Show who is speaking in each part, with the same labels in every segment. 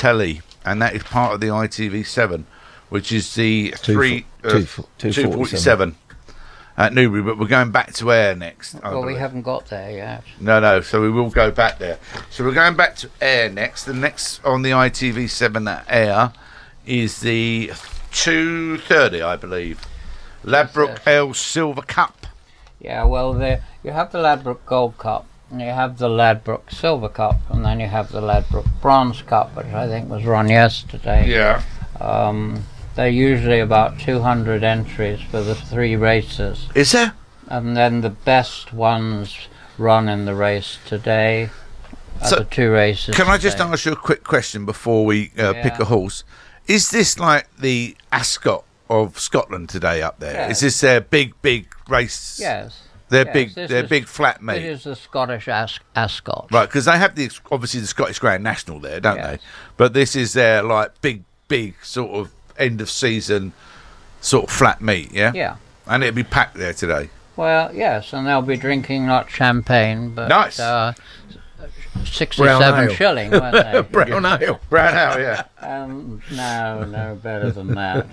Speaker 1: telly, and that is part of the ITV7, which is the 247 at Newbury. But we're going back to air next.
Speaker 2: Well, we haven't got there yet.
Speaker 1: No, so we will go back there. So we're going back to air next. The next on the ITV7 at air is the 2:30, I believe. Ladbroke Ale Silver Cup.
Speaker 2: Yeah, well, you have the Ladbroke Gold Cup, and you have the Ladbroke Silver Cup, and then you have the Ladbroke Bronze Cup, which I think was run yesterday.
Speaker 1: Yeah.
Speaker 2: There are usually about 200 entries for the 3 races.
Speaker 1: Is there?
Speaker 2: And then the best ones run in the race today. The 2 races.
Speaker 1: Can I just ask you a quick question before we pick a horse? Is this like the Ascot of Scotland today up there?
Speaker 2: Yes.
Speaker 1: Is this their big race?
Speaker 2: Yes.
Speaker 1: They're big flat meet.
Speaker 2: It is the Scottish Ascot.
Speaker 1: Right, because they have obviously the Scottish Grand National there, don't they? But this is their like big sort of end of season sort of flat meet, yeah?
Speaker 2: Yeah.
Speaker 1: And it'll be packed there today.
Speaker 2: Well, yes, and they'll be drinking not champagne, but
Speaker 1: nice.
Speaker 2: 67 shilling, weren't they?
Speaker 1: Brown ale, yeah.
Speaker 2: No better than that.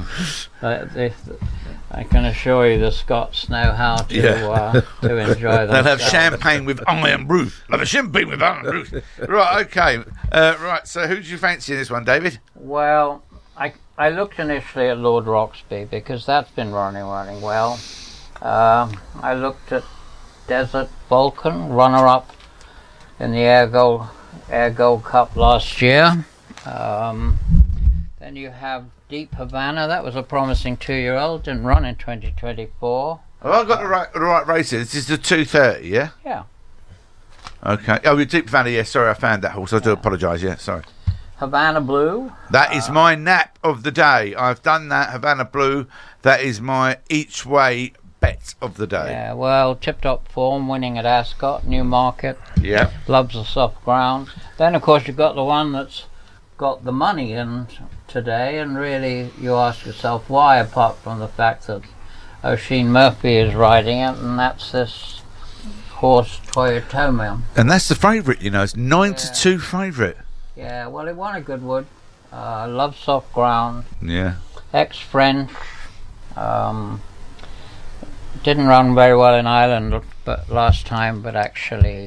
Speaker 2: I can assure you the Scots know how to enjoy them.
Speaker 1: They'll have champagne with iron roof. They'll have champagne with iron roof. Right, okay. Right, so who do you fancy in this one, David?
Speaker 2: Well, I looked initially at Lord Roxby because that's been running well. I looked at Desert Vulcan, runner-up in the Air Gold Cup last year. Then you have Deep Havana. That was a promising 2-year-old. Didn't run in 2024.
Speaker 1: Have I got the right race here? This is the 2:30, yeah?
Speaker 2: Yeah.
Speaker 1: Okay. Oh, Deep Havana, yeah. Sorry, I found that horse. I do apologise, yeah. Sorry.
Speaker 2: Havana Blue.
Speaker 1: That is my nap of the day. I've done that. Havana Blue. That is my each way bet of the day.
Speaker 2: Yeah, well, tip-top form, winning at Ascot, Newmarket.
Speaker 1: Yeah.
Speaker 2: Loves the soft ground. Then, of course, you've got the one that's got the money in today, and really you ask yourself why, apart from the fact that Oisin Murphy is riding it, and that's this horse Toyotomi.
Speaker 1: And that's the favourite, you know. It's 9-2 favourite.
Speaker 2: Yeah, well, it won a Goodwood. Loves soft ground.
Speaker 1: Yeah.
Speaker 2: Ex-French. Didn't run very well in Ireland but last time, but actually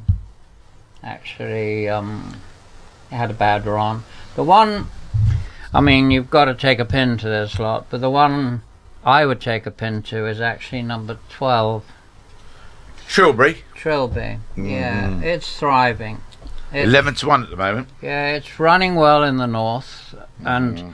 Speaker 2: had a bad run. The one, I mean, you've got to take a pin to this lot, but the one I would take a pin to is actually number 12.
Speaker 1: Trilby.
Speaker 2: Yeah, it's thriving.
Speaker 1: 11-1 at the moment.
Speaker 2: Yeah, it's running well in the north, and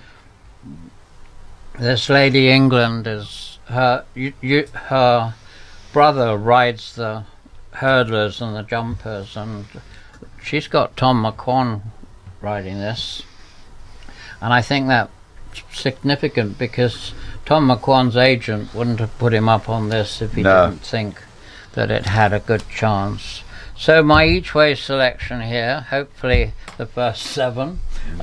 Speaker 2: this Lady England is her brother rides the hurdlers and the jumpers, and she's got Tom McQuan riding this, and I think that's significant because Tom McQuan's agent wouldn't have put him up on this if he didn't think that it had a good chance. So my each way selection here, hopefully the first 7,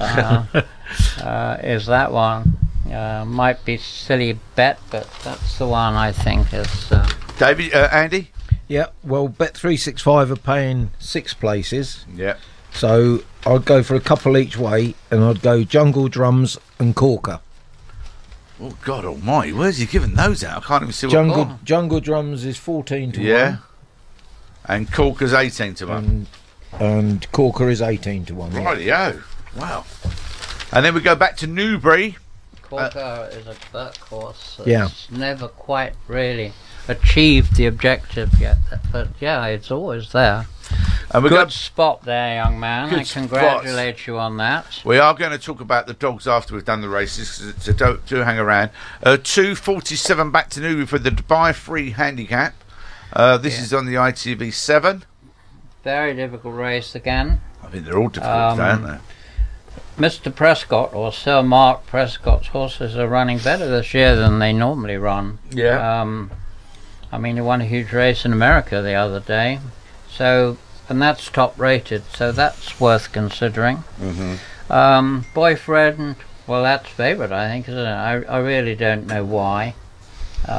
Speaker 2: is that one. Might be silly bet, but that's the one I think is.
Speaker 1: David, Andy?
Speaker 3: Yeah, well, Bet365 are paying 6 places.
Speaker 1: Yeah.
Speaker 3: So I'd go for a couple each way, and I'd go Jungle Drums and Corker.
Speaker 1: Oh, God almighty, where's he giving those out? I can't even see
Speaker 3: what... Jungle Drums is 14 to 1.
Speaker 1: Yeah. And Corker's 18 to 1.
Speaker 3: And Corker is 18 to 1.
Speaker 1: Rightio. Wow. And then we go back to Newbury.
Speaker 2: Corker is a workhorse. It's never quite really achieved the objective yet, but yeah, it's always there. And good spot there, young man. I congratulate you on that.
Speaker 1: We are going to talk about the dogs after we've done the races, so do hang around. 2:47 back to Newbury for the Dubai Free Handicap. This is on the ITV7.
Speaker 2: Very difficult race again.
Speaker 1: I think they're all difficult today, aren't they?
Speaker 2: Mr. Prescott, or Sir Mark Prescott's horses are running better this year than they normally run.
Speaker 1: Yeah.
Speaker 2: I mean, he won a huge race in America the other day. So, and that's top rated, so that's worth considering. Boyfriend, well, that's favourite, I think, isn't it? I really don't know why.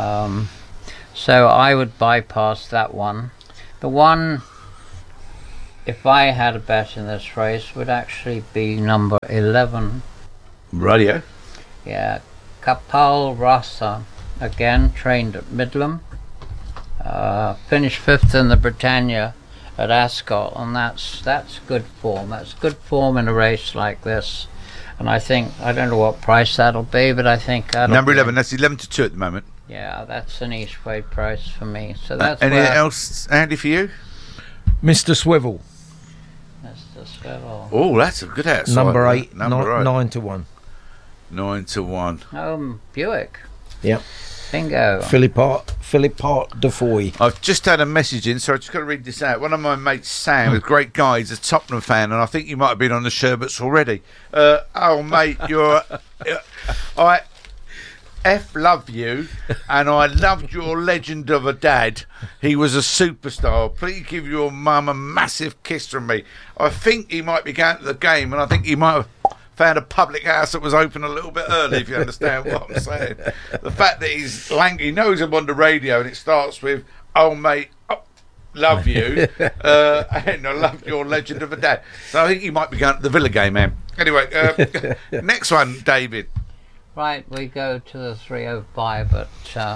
Speaker 2: So I would bypass that one. The one if I had a bet in this race, would actually be number 11.
Speaker 1: Radio.
Speaker 2: Yeah, Kapal Rasa, again trained at Midland. Finished 5th in the Britannia at Ascot, and that's good form. That's good form in a race like this. And I think, I don't know what price that'll be, but I think that'll
Speaker 1: Number
Speaker 2: be,
Speaker 1: 11. That's 11 to 2 at the moment.
Speaker 2: yeah, that's an each way price for me. So that's
Speaker 1: Anything
Speaker 2: where
Speaker 1: else, Andy, for you?
Speaker 3: Mr. Swivel,
Speaker 2: Mr. Swivel.
Speaker 1: Oh, that's a good outside.
Speaker 3: number
Speaker 1: that.
Speaker 3: 8,
Speaker 1: Number 8.
Speaker 3: 9 to 1.
Speaker 1: 9 to 1.
Speaker 2: Buick.
Speaker 3: Yep.
Speaker 2: Bingo.
Speaker 3: Philip Hart Defoy.
Speaker 1: I've just had a message in, so I've just got to read this out. One of my mates, Sam, a great guy, he's a Tottenham fan, and I think you might have been on the Sherbets already. Oh, mate, you're... I love you, and I loved your legend of a dad. He was a superstar. Please give your mum a massive kiss from me. I think he might be going to the game, and I think he might have found a public house that was open a little bit early, if you understand what I'm saying. The fact that he knows I'm on the radio, and it starts with, oh, mate, love you, and I love your legend of a dad. So I think he might be going to the Villa game, man. Anyway, next one, David.
Speaker 2: Right, we go to the 305 at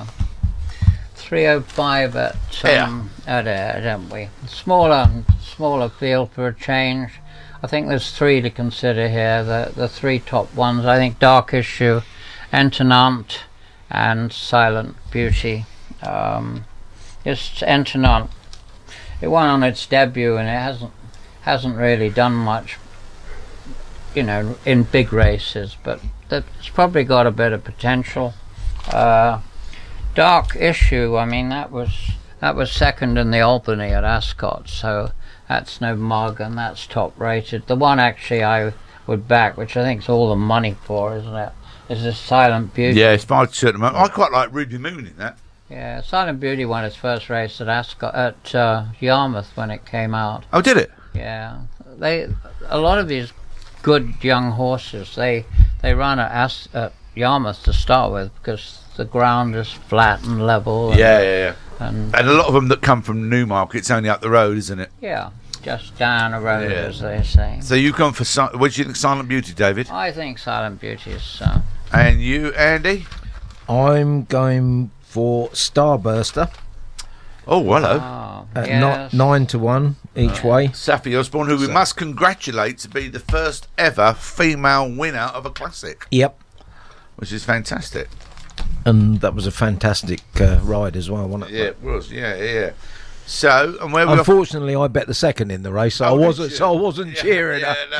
Speaker 2: 305 at Ayr, don't we? Smaller field for a change. I think there's 3 to consider here. The 3 top ones, I think Dark Issue, Entenant, and Silent Beauty. Just Entenant. It won on its debut, and it hasn't really done much, in big races, but it's probably got a bit of potential. Dark Issue, I mean, that was second in the Albany at Ascot, so that's no mug, and that's top rated. The one actually I would back, which I think is all the money for, isn't it, is this Silent Beauty.
Speaker 1: Yeah, it's 5 to 2. I quite like Ruby Moon in that.
Speaker 2: Yeah, Silent Beauty won its first race at Ascot at Yarmouth when it came out.
Speaker 1: Oh, did it?
Speaker 2: Yeah, a lot of these good young horses, they run at Yarmouth to start with because the ground is flat and level.
Speaker 1: Yeah.
Speaker 2: And
Speaker 1: a lot of them that come from Newmarket, it's only up the road, isn't it?
Speaker 2: yeah, just down the road,
Speaker 1: Yeah.
Speaker 2: as they say.
Speaker 1: So you've gone for... What do you think, Silent Beauty, David?
Speaker 2: I think Silent Beauty is...
Speaker 1: And you, Andy?
Speaker 3: I'm going for Starburster
Speaker 1: Oh, hello.
Speaker 3: at
Speaker 2: yes.
Speaker 3: 9 to 1 each way.
Speaker 1: Safi Osborne, who we must congratulate to be the first ever female winner of a classic,
Speaker 3: Yep.
Speaker 1: which is fantastic.
Speaker 3: And that was a fantastic ride as well, wasn't it?
Speaker 1: Yeah, it was. Yeah. So, and where we
Speaker 3: Unfortunately, I bet the second in the race, so I wasn't cheering.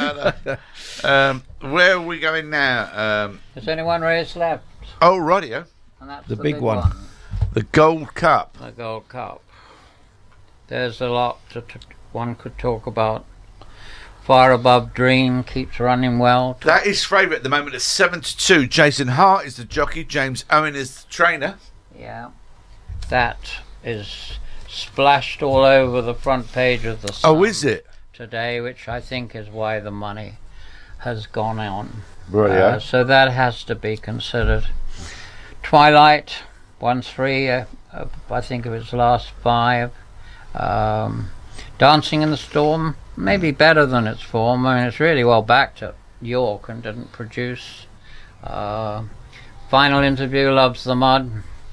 Speaker 1: No. Where are we going now?
Speaker 2: There's only one race left,
Speaker 1: Oh, radio.
Speaker 2: and that's
Speaker 3: The
Speaker 2: the
Speaker 3: big
Speaker 2: big
Speaker 3: one.
Speaker 1: The Gold Cup.
Speaker 2: The Gold Cup. There's a lot one could talk about. Far Above Dream keeps running well.
Speaker 1: That is favourite at the moment at 7 to 2. Jason Hart is the jockey. James Owen is the trainer.
Speaker 2: Yeah, that is splashed all over the front page of the Sun
Speaker 1: Oh, is it?
Speaker 2: today, which I think is why the money has gone on.
Speaker 1: Radio.
Speaker 2: So that has to be considered. Twilight, 1-3, I think of its last 5. Dancing in the Storm, maybe better than its form. I mean, it's really well backed at York and didn't produce. Final Interview, Loves the Mud.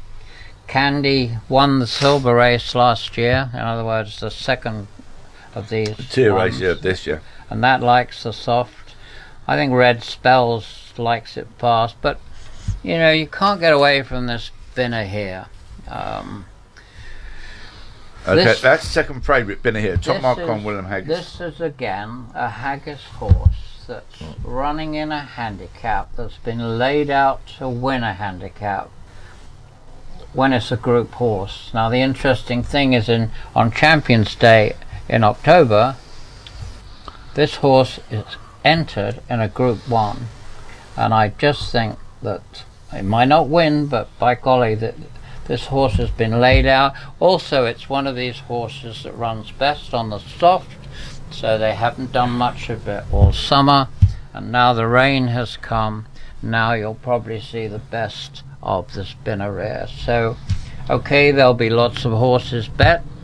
Speaker 2: Candy won the silver race last year, in other words, the second of these.
Speaker 1: Tier
Speaker 2: ones.
Speaker 1: race, yeah, this year.
Speaker 2: And that likes the soft. I think Red Spells likes it fast, but you can't get away from this Binner here.
Speaker 1: Okay, that's second favourite, Binner here. Top mark on William Haggis.
Speaker 2: This is again a Haggis horse that's running in a handicap that's been laid out to win a handicap when it's a group horse. Now the interesting thing is on Champions Day in October, this horse is entered in a Group 1, and I just think that it might not win, but by golly, that this horse has been laid out. Also, it's one of these horses that runs best on the soft, so they haven't done much of it all summer, and now the rain has come. Now you'll probably see the best of the Spinner Rare. So okay, there'll be lots of horses bet.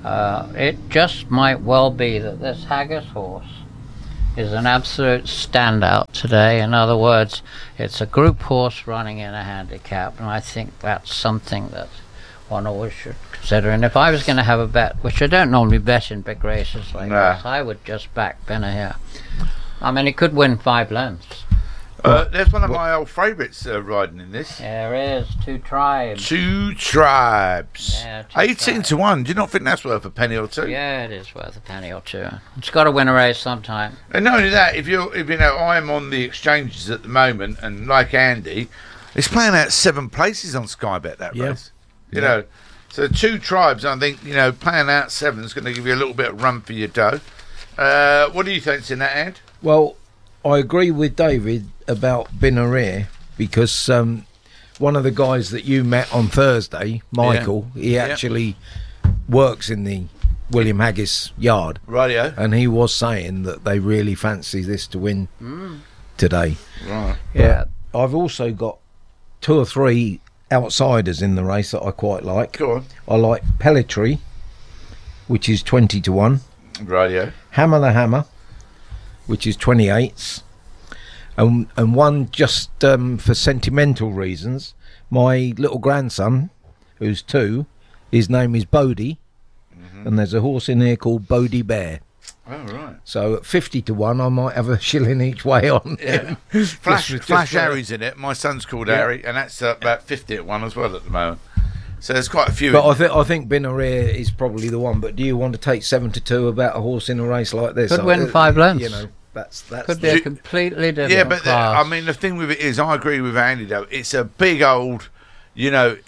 Speaker 2: It just might well be that this Haggis horse is an absolute standout today. In other words, it's a group horse running in a handicap, and I think that's something that one always should consider. And if I was going to have a bet, which I don't normally bet in big races like this, I would just back Binner here. I mean, it could win 5 lengths.
Speaker 1: There's one of my old favourites riding in this.
Speaker 2: There is Two Tribes.
Speaker 1: Two Tribes.
Speaker 2: Yeah,
Speaker 1: 18 to 1. Do you not think that's worth a penny or two?
Speaker 2: Yeah, it is worth a penny or two. It's got to win a race sometime.
Speaker 1: And not only that, if you know, I'm on the exchanges at the moment, and like Andy, it's playing out 7 places on Sky Bet that race. You know, so Two Tribes, I think, you know, playing out 7 is going to give you a little bit of run for your dough. What do you think's in that, Ant?
Speaker 3: Well, I agree with David about Binner because one of the guys that you met on Thursday, Michael, he actually works in the William Haggis yard.
Speaker 1: Radio.
Speaker 3: And he was saying that they really fancy this to win today.
Speaker 1: Right.
Speaker 3: Yeah. I've also got 2 or 3 outsiders in the race that I quite like.
Speaker 1: Go on.
Speaker 3: I like Pelletry, which is 20 to 1.
Speaker 1: Radio.
Speaker 3: Hammer the Hammer, which is 28s. And one just for sentimental reasons, my little grandson, who's 2, his name is Bodie, and there's a horse in here called Bodie Bear.
Speaker 1: Oh, right.
Speaker 3: So at 50 to 1, I might have a shilling each way on him.
Speaker 1: Flash Harry's in it. My son's called Harry, and that's about 50 at 1 as well at the moment. So there's quite a few.
Speaker 3: But I think Binner is probably the one. But do you want to take 7 to 2 about a horse in a race like this?
Speaker 2: Could win 5 lengths.
Speaker 3: You know, that's
Speaker 2: could be a completely different.
Speaker 1: Yeah, but
Speaker 2: class.
Speaker 1: I mean, the thing with it is, I agree with Andy though. It's a big old, you know,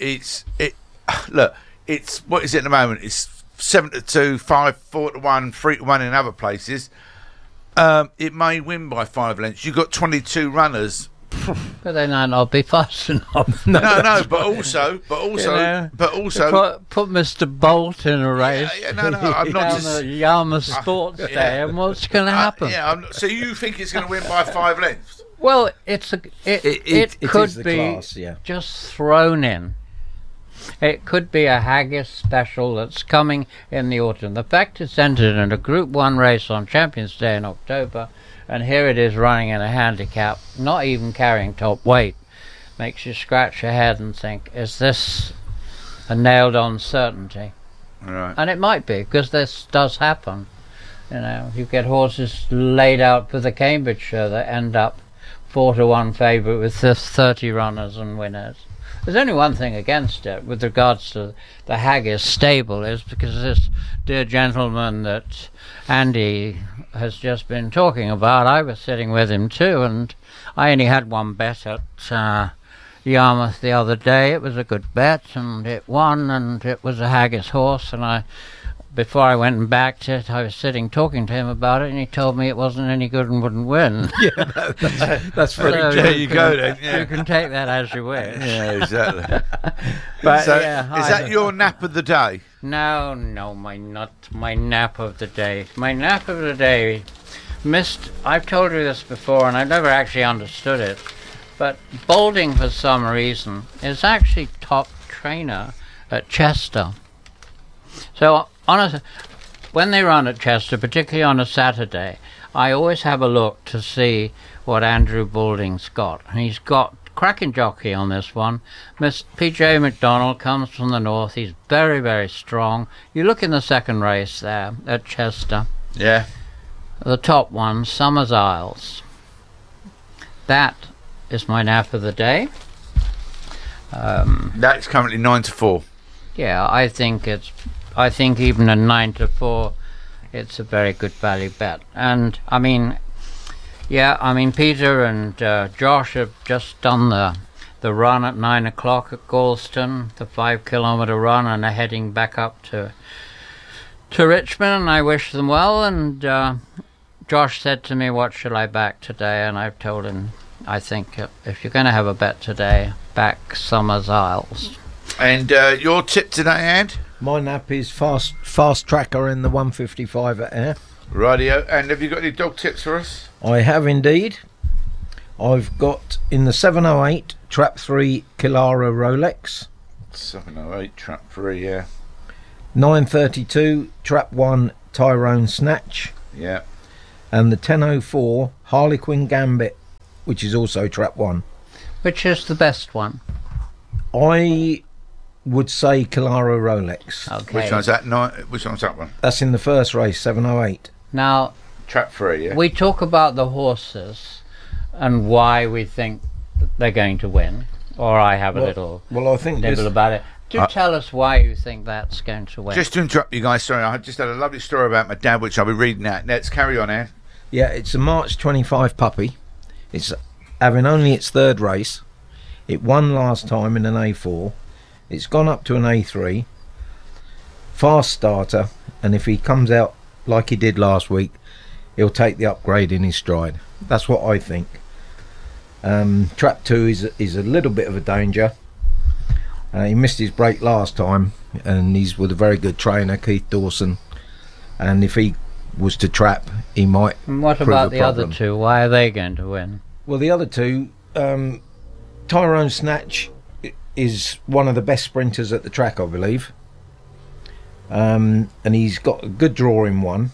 Speaker 1: look, it's what is it at the moment? It's 7 to 2, 5, 4 to 1, 3 to 1 in other places. It may win by 5 lengths. You've got 22 runners.
Speaker 2: But they might not be fast enough.
Speaker 1: No, but also,
Speaker 2: You
Speaker 1: but also,
Speaker 2: put Mr. Bolt in a race.
Speaker 1: no, I'm not
Speaker 2: down
Speaker 1: just.
Speaker 2: the Yarmouth Sports Day, and what's going to happen?
Speaker 1: So you think it's going to win by 5 lengths?
Speaker 2: Well, it could
Speaker 3: is the
Speaker 2: be
Speaker 3: class,
Speaker 2: just thrown in. It could be a Haggis special that's coming in the autumn. The fact it's entered in a Group 1 race on Champions Day in October, and here it is running in a handicap, not even carrying top weight, makes you scratch your head and think, is this a nailed-on certainty?
Speaker 1: Right.
Speaker 2: And it might be, because this does happen. You know, you get horses laid out for the Cambridgeshire that end up 4 to 1 favourite with 30 runners and winners. There's only one thing against it with regards to the Haggis stable, is because this dear gentleman that Andy has just been talking about, I was sitting with him too, and I only had one bet at Yarmouth the other day. It was a good bet, and it won, and it was a Haggis horse, and before I went and backed it, I was sitting talking to him about it, and he told me it wasn't any good and wouldn't win.
Speaker 3: That's very
Speaker 2: So
Speaker 1: There you go then. Yeah.
Speaker 2: You can take that as you wish.
Speaker 1: Yeah, exactly.
Speaker 2: But
Speaker 1: So,
Speaker 2: yeah,
Speaker 1: is that your nap of the day?
Speaker 2: No, not my nap of the day. My nap of the day I've told you this before, and I've never actually understood it, but Balding, for some reason, is actually top trainer at Chester. So when they run at Chester, particularly on a Saturday, I always have a look to see what Andrew Balding's got. And he's got cracking jockey on this one. Miss P.J. McDonald comes from the north. He's very, very strong. You look in the second race there at Chester.
Speaker 1: Yeah.
Speaker 2: The top one, Summers Isles. That is my nap of the day.
Speaker 1: That's currently 9 to 4.
Speaker 2: Yeah, I think even a 9 to 4, it's a very good value bet. And I mean, Peter and Josh have just done the run at 9 o'clock at Galston, the 5 kilometre run, and are heading back up to Richmond, and I wish them well. And Josh said to me, what should I back today? And I've told him, I think if you're going to have a bet today, back Summers Isles.
Speaker 1: And your tip today, Ant?
Speaker 3: My nap is fast tracker in the 155 at Ayr.
Speaker 1: Radio. And have you got any dog tips for us?
Speaker 3: I have indeed. I've got in the 708 Trap 3 Kilara Rolex.
Speaker 1: 708 Trap 3, yeah.
Speaker 3: 9:32 Trap 1 Tyrone Snatch,
Speaker 1: Yeah.
Speaker 3: and the 10:04 Harlequin Gambit, which is also Trap 1.
Speaker 2: Which is the best one?
Speaker 3: I would say Calaro Rolex.
Speaker 2: Okay.
Speaker 1: Which one's that? Which one's that one?
Speaker 3: That's in the first race, 7:08.
Speaker 2: Now,
Speaker 1: Trap 3, yeah.
Speaker 2: we talk about the horses and why we think they're going to win, or I have a little
Speaker 3: Well, I think
Speaker 2: nibble
Speaker 3: this,
Speaker 2: about it. Do tell us why you think that's going to win.
Speaker 1: Just to interrupt you guys, sorry, I just had a lovely story about my dad, which I'll be reading out. Let's carry on, Ed.
Speaker 3: yeah, it's a March 25 puppy. It's having only its third race. It won last time in an A4. It's gone up to an A3. Fast starter, and if he comes out like he did last week, he'll take the upgrade in his stride. That's what I think. Trap 2 is a little bit of a danger. He missed his break last time, and he's with a very good trainer, Keith Dawson. And if he was to trap, he might.
Speaker 2: And what
Speaker 3: prove
Speaker 2: about
Speaker 3: a
Speaker 2: the other
Speaker 3: problem.
Speaker 2: two? Why are they going to win?
Speaker 3: Well, the other two, Tyrone Snatch is one of the best sprinters at the track, I believe. And he's got a good draw in one.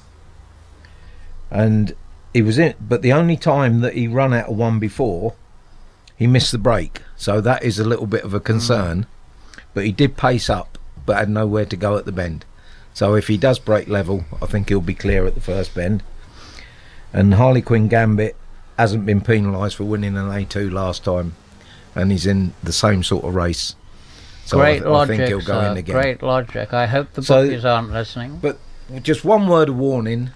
Speaker 3: And he was in, but the only time that he run out of one before, he missed the break. So that is a little bit of a concern. But he did pace up, but had nowhere to go at the bend. So if he does break level, I think he'll be clear at the first bend. And Harlequin Gambit hasn't been penalised for winning an A2 last time, and he's in the same sort of race. So
Speaker 2: Great
Speaker 3: I
Speaker 2: logic,
Speaker 3: think he'll go
Speaker 2: sir.
Speaker 3: in again.
Speaker 2: Great logic. I hope the
Speaker 3: So-
Speaker 2: bookies aren't listening.
Speaker 3: But just one word of warning: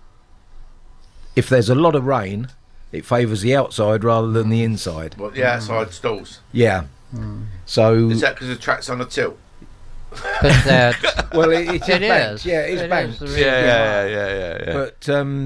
Speaker 3: if there's a lot of rain, it favours the outside rather than the inside.
Speaker 1: Well, the outside stalls.
Speaker 3: Yeah. So
Speaker 1: Is that because the track's on a tilt?
Speaker 2: Because they're
Speaker 3: well, it's
Speaker 2: It
Speaker 3: banked.
Speaker 2: is.
Speaker 3: Yeah, it's
Speaker 2: It
Speaker 3: banked.
Speaker 2: is the reason why.
Speaker 1: yeah.
Speaker 3: But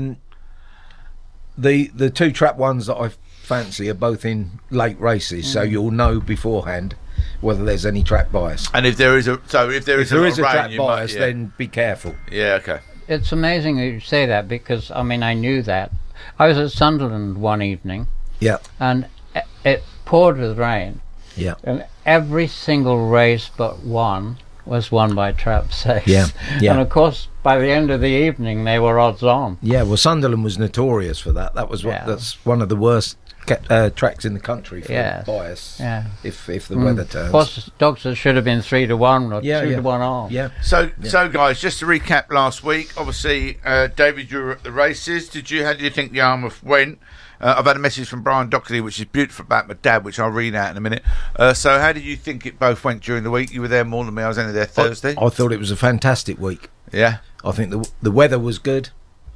Speaker 3: the two trap ones that I fancy are both in late races, so you'll know beforehand whether there's any track bias.
Speaker 1: And if there is a
Speaker 3: If there is a
Speaker 1: lot of
Speaker 3: track
Speaker 1: rain, you
Speaker 3: bias,
Speaker 1: might,
Speaker 3: then be careful.
Speaker 1: yeah, okay.
Speaker 2: It's amazing that you say that because, I mean, I knew that. I was at Sunderland one evening
Speaker 3: Yeah,
Speaker 2: and it poured with rain.
Speaker 3: yeah,
Speaker 2: And every single race but one was won by Trap 6.
Speaker 3: Yeah, yeah.
Speaker 2: And of course, by the end of the evening, they were odds on.
Speaker 3: yeah. Well, Sunderland was notorious for that. That was
Speaker 2: Yeah.
Speaker 3: that's one of the worst tracks in the country for
Speaker 2: Yes.
Speaker 3: bias.
Speaker 2: Yeah.
Speaker 3: If the weather turns.
Speaker 2: Of course, Dogsford should have been 3-1 or
Speaker 3: Yeah,
Speaker 2: 2-1 off.
Speaker 3: yeah.
Speaker 1: So guys, just to recap last week, obviously, David, you were at the races. How do you think Yarmouth went? I've had a message from Brian Dockley, which is beautiful about my dad, which I'll read out in a minute. So how did you think it both went during the week? You were there more than me. I was only there Thursday.
Speaker 3: I thought it was a fantastic week.
Speaker 1: Yeah.
Speaker 3: I think the weather was good.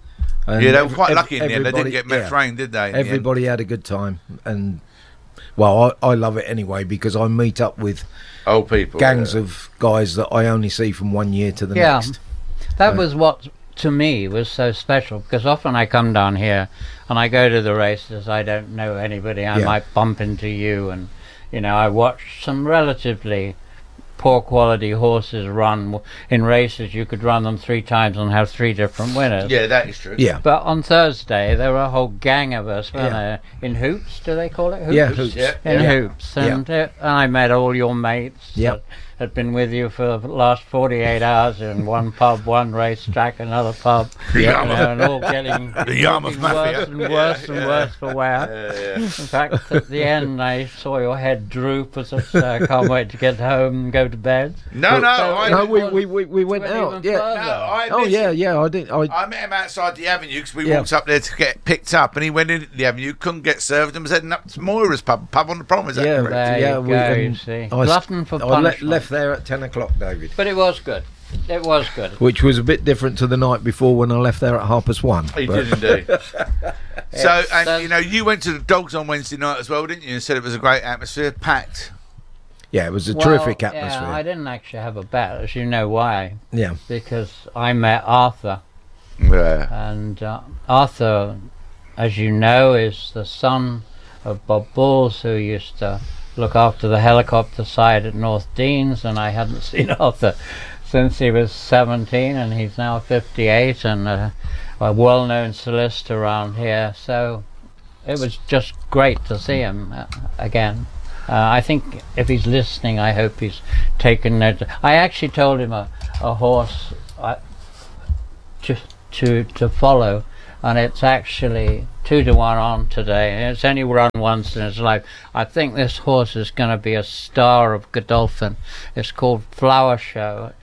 Speaker 3: And
Speaker 1: Yeah, they were quite lucky in the end. They didn't
Speaker 3: everybody-
Speaker 1: get much rain, did they? in the end?
Speaker 3: Everybody had a good time, and well, I love it anyway because I meet up with
Speaker 1: Old people.
Speaker 3: gangs
Speaker 1: yeah.
Speaker 3: of guys that I only see from one year to the
Speaker 2: Yeah.
Speaker 3: next.
Speaker 2: That was what, to me, was so special because often I come down here and I go to the races, I don't know anybody, I
Speaker 3: Yeah.
Speaker 2: might bump into you, and I watch some relatively poor quality horses run in races. You could run them 3 times and have 3 different winners.
Speaker 1: Yeah, that is true.
Speaker 3: Yeah,
Speaker 2: But on Thursday there were a whole gang of us, weren't
Speaker 3: Yeah.
Speaker 2: there? In hoops, do they call it hoops?
Speaker 3: yeah, hoops.
Speaker 1: Yeah.
Speaker 2: In
Speaker 3: Yeah.
Speaker 2: hoops, and I met all your mates
Speaker 3: Yeah.
Speaker 2: that had been with you for the last 48 hours in one pub, one racetrack, another pub, and all getting
Speaker 1: The Yarmouth
Speaker 2: looking
Speaker 1: Mafia.
Speaker 2: worse and worse and worse for wear.
Speaker 1: Yeah.
Speaker 2: In fact, at the end, I saw your head droop as I said, I can't wait to get home and go to bed.
Speaker 1: No,
Speaker 3: No, we went
Speaker 2: Went
Speaker 3: out.
Speaker 2: even
Speaker 3: Yeah.
Speaker 2: further.
Speaker 3: Oh yeah. I did.
Speaker 1: I met him outside the avenue because we
Speaker 3: Yeah.
Speaker 1: walked up there to get picked up, and he went into the avenue, couldn't get served, and was heading up to Moira's pub on the prom. Is that
Speaker 3: Yeah,
Speaker 1: correct?
Speaker 2: There
Speaker 3: yeah,
Speaker 2: you
Speaker 3: we-
Speaker 2: go, you
Speaker 3: and
Speaker 2: see.
Speaker 3: I s-
Speaker 2: Glutton for
Speaker 3: I
Speaker 2: punishment.
Speaker 3: left there at 10 o'clock, David,
Speaker 2: But it was good. It was good.
Speaker 3: which was a bit different to the night before when I left there at 1:30.
Speaker 1: He
Speaker 3: But-
Speaker 1: did indeed. So, and
Speaker 2: that's-
Speaker 1: you went to the Dogs on Wednesday night as well, didn't you? And said it was a great atmosphere, packed.
Speaker 3: Yeah, it was a
Speaker 2: Well,
Speaker 3: terrific
Speaker 2: Yeah,
Speaker 3: atmosphere.
Speaker 2: I didn't actually have a bet, as you know why.
Speaker 3: Yeah,
Speaker 2: Because I met Arthur.
Speaker 1: Yeah.
Speaker 2: And Arthur, as you know, is the son of Bob Balls, who used to look after the helicopter side at North Deans, and I hadn't seen Arthur since he was 17, and he's now 58 and a well-known solicitor around here. So it was just great to see him again. I think if he's listening, I hope he's taken note. I actually told him a a horse to follow, and it's actually 2-1 on today. And it's only run once in its life. I think this horse is going to be a star of Godolphin. It's called Flower Show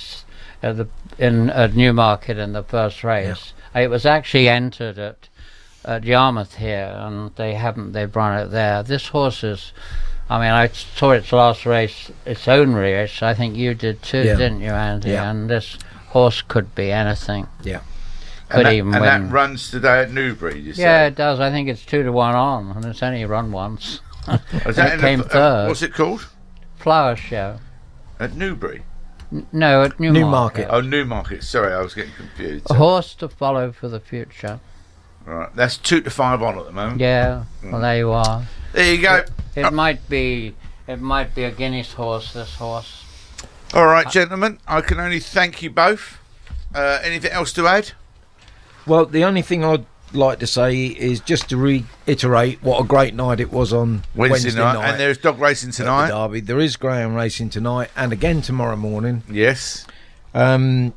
Speaker 2: in Newmarket in the first race. It was actually entered at Yarmouth here, and they've run it there. This horse is, I mean, I saw its last race, its own race. I think you did too, didn't you, Andy?
Speaker 3: Yeah.
Speaker 2: And this horse could be anything.
Speaker 3: Yeah.
Speaker 2: Could even win.
Speaker 1: And that runs today at Newbury, you say?
Speaker 2: Yeah, it does. I think it's 2-1 on, and it's only run once.
Speaker 1: Is that
Speaker 2: it came third.
Speaker 1: What's it called?
Speaker 2: Flower Show.
Speaker 1: At Newbury?
Speaker 2: No, at Newmarket.
Speaker 1: Oh, Newmarket. Sorry, I was getting confused.
Speaker 2: A horse to follow for the future.
Speaker 1: Right, that's 2-5 on at the moment.
Speaker 2: Yeah, well, there you are.
Speaker 1: There you go.
Speaker 2: It might be a Guinness horse, this horse.
Speaker 1: All right, gentlemen, I can only thank you both. Anything else to add?
Speaker 3: Well, the only thing I'd like to say is just to reiterate what a great night it was on Wednesday night.
Speaker 1: And there's dog racing tonight.
Speaker 3: At the Derby. There is greyhound racing tonight and again tomorrow morning.
Speaker 1: Yes.
Speaker 3: And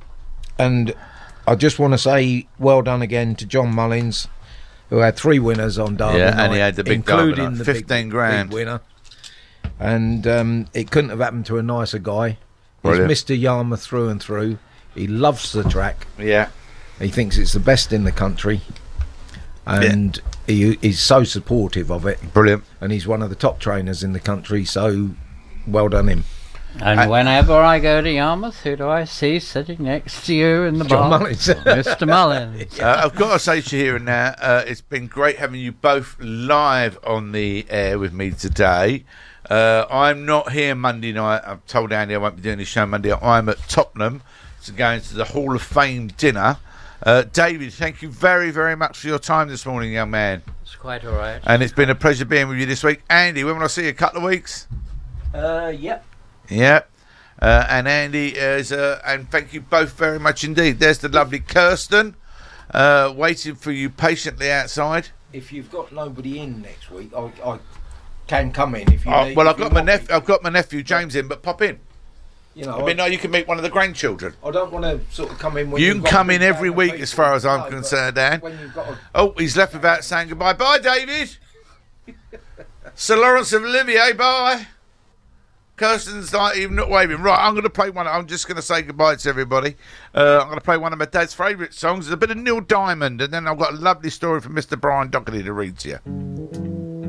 Speaker 3: I just want to say well done again to John Mullins, who had 3 winners on Derby night,
Speaker 1: and he had the big
Speaker 3: including
Speaker 1: Derby night,
Speaker 3: the
Speaker 1: 15 grand
Speaker 3: big winner. And it couldn't have happened to a nicer guy.
Speaker 1: Brilliant.
Speaker 3: He's Mr. Yarmouth through and through. He loves the track.
Speaker 1: Yeah.
Speaker 3: He thinks it's the best in the country, and he's so supportive of it.
Speaker 1: Brilliant.
Speaker 3: And he's one of the top trainers in the country, so well done him.
Speaker 2: And whenever I go to Yarmouth, who do I see sitting next to you in the
Speaker 3: John
Speaker 2: bar?
Speaker 3: Mullins.
Speaker 2: Mr. Mullins.
Speaker 1: I've got to say to you here and now, it's been great having you both live on the air with me today. I'm not here Monday night. I've told Andy I won't be doing this show Monday. I'm at Tottenham to go into the Hall of Fame dinner. David, thank you very, very much for your time this morning, young man.
Speaker 2: It's quite all right.
Speaker 1: And it's been a pleasure being with you this week. Andy, when will I see you? A couple of weeks?
Speaker 2: Yep.
Speaker 1: Yeah. And Andy, and thank you both very much indeed. There's the lovely Kirsten waiting for you patiently outside.
Speaker 3: If you've got nobody in next week, I can come in if you need.
Speaker 1: Well, I've got my nephew James in, but pop in.
Speaker 3: You know,
Speaker 1: I mean, no, you can meet one of the grandchildren.
Speaker 3: I don't want to sort of come in. When
Speaker 1: You
Speaker 3: you've
Speaker 1: can
Speaker 3: got
Speaker 1: come
Speaker 3: a
Speaker 1: in
Speaker 3: big
Speaker 1: every
Speaker 3: band of
Speaker 1: week,
Speaker 3: people.
Speaker 1: as far as I'm
Speaker 3: No,
Speaker 1: concerned,
Speaker 3: but
Speaker 1: Dan.
Speaker 3: when you've got
Speaker 1: Oh, he's left without saying goodbye. Bye, David. Sir Lawrence of Olivier, bye. Kirsten's not even not waving. Right, I'm going to play one. I'm just going to say goodbye to everybody. I'm going to play one of my dad's favourite songs. There's a bit of Neil Diamond, and then I've got a lovely story from Mr. Brian Doherty to read to you.